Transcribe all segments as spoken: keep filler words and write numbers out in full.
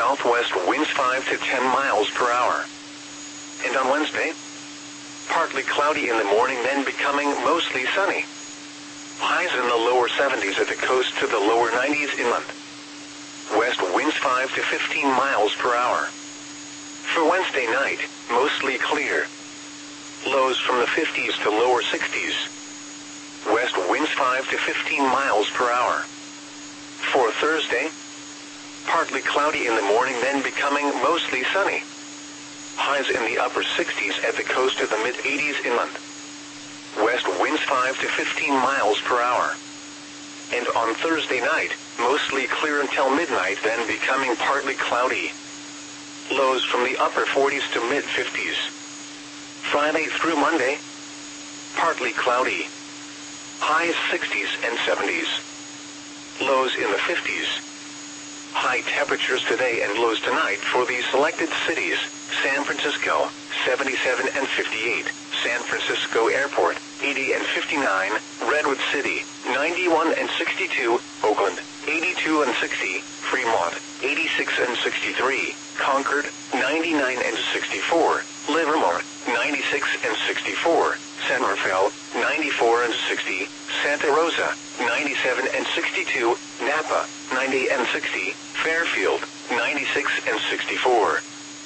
southwest winds five to ten miles per hour. And on Wednesday, partly cloudy in the morning, then becoming mostly sunny. Highs in the lower seventies at the coast to the lower nineties inland. West winds five to fifteen miles per hour. For Wednesday night, mostly clear. Lows from the fifties to lower sixties. West winds five to fifteen miles per hour. For Thursday, partly cloudy in the morning, then becoming mostly sunny. Highs in the upper sixties at the coast to the mid-eighties inland. West winds five to fifteen miles per hour. And on Thursday night, mostly clear until midnight, then becoming partly cloudy. Lows from the upper forties to mid-fifties. Friday through Monday, partly cloudy. Highs sixties and seventies. Lows in the fifties. High temperatures today and lows tonight for the selected cities: San Francisco, seventy-seven and fifty-eight, San Francisco Airport, eighty and fifty-nine, Redwood City, ninety-one and sixty-two, Oakland, eighty-two and sixty, Fremont, eighty-six and sixty-three, Concord, ninety-nine and sixty-four, Livermore, ninety-six and sixty-four, San Rafael, ninety-four and sixty, Santa Rosa, ninety-seven and sixty-two, Napa, ninety and sixty, Fairfield, ninety-six and sixty-four.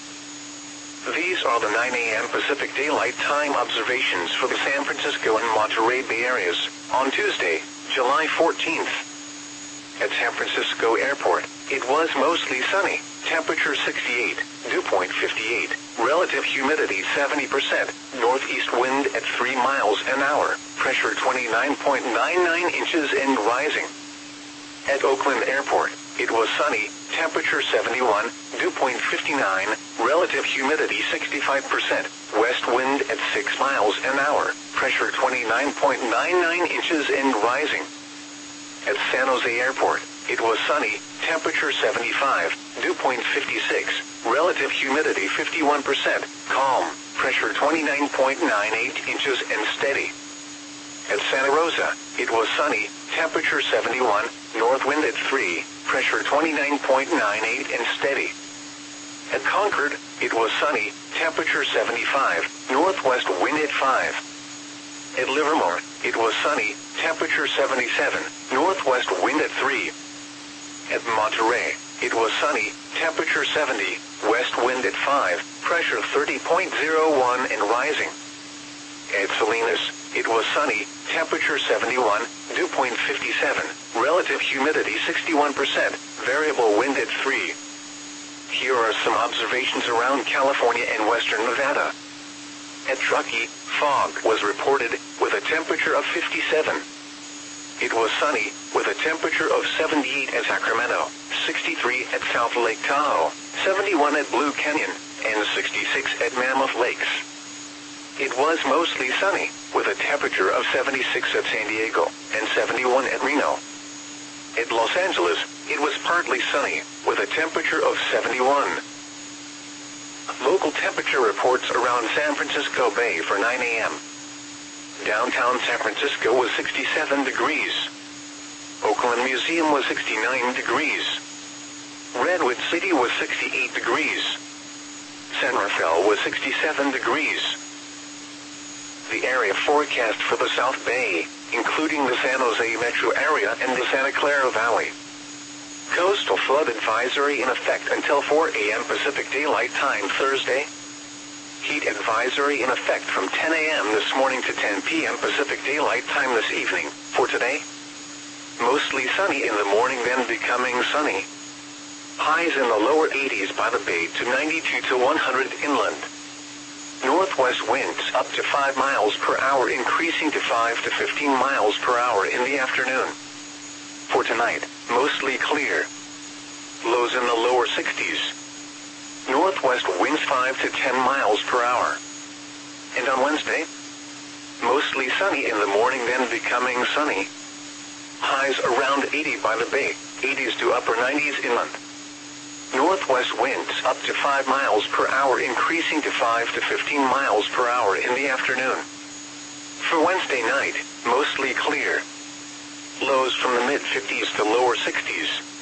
These are the nine a m Pacific Daylight Time observations for the San Francisco and Monterey Bay areas on Tuesday, July fourteenth. At San Francisco Airport, it was mostly sunny, temperature sixty-eight, dew point fifty-eight, relative humidity seventy percent, northeast wind at three miles an hour, pressure twenty-nine point nine nine inches and rising. At Oakland Airport, it was sunny, temperature seventy-one, dew point fifty-nine, relative humidity sixty-five percent, west wind at six miles an hour, pressure twenty-nine point nine nine inches and rising. At San Jose Airport, it was sunny, temperature seventy-five, dew point fifty-six, relative humidity fifty-one percent, calm, pressure twenty-nine point nine eight inches and steady. At Santa Rosa, it was sunny, temperature seventy-one, north wind at three, pressure twenty-nine point nine eight and steady. At Concord, it was sunny, temperature seventy-five, northwest wind at five. At Livermore, it was sunny, temperature seventy-seven, northwest wind at three. At Monterey, it was sunny, temperature seventy, west wind at five, pressure thirty point zero one and rising. At Salinas, it was sunny, temperature seventy-one, dew point fifty-seven, relative humidity sixty-one percent, variable wind at three. Here are some observations around California and western Nevada. At Truckee, fog was reported, with a temperature of fifty-seven. It was sunny, with a temperature of seventy-eight at Sacramento, sixty-three at South Lake Tahoe, seventy-one at Blue Canyon, and sixty-six at Mammoth Lakes. It was mostly sunny, with a temperature of seventy-six at San Diego, and seventy-one at Reno. At Los Angeles, it was partly sunny, with a temperature of seventy-one. Local temperature reports around San Francisco Bay for nine a m Downtown San Francisco was sixty-seven degrees. Oakland Museum was sixty-nine degrees. Redwood City was sixty-eight degrees. San Rafael was sixty-seven degrees. The area forecast for the South Bay, including the San Jose metro area and the Santa Clara Valley. Coastal flood advisory in effect until four a m Pacific Daylight Time Thursday. Heat advisory in effect from ten a m this morning to ten p m Pacific Daylight Time this evening. For today, mostly sunny in the morning, then becoming sunny. Highs in the lower eighties by the Bay to ninety-two to one hundred inland. Northwest winds up to five miles per hour, increasing to five to fifteen miles per hour in the afternoon. For tonight, mostly clear. Lows in the lower sixties. Northwest winds five to ten miles per hour. And on Wednesday, mostly sunny in the morning, then becoming sunny. Highs around eighty by the Bay, eighties to upper nineties inland. Northwest winds up to five miles per hour, increasing to five to fifteen miles per hour in the afternoon. For Wednesday night, mostly clear. Lows from the mid-fifties to lower sixties.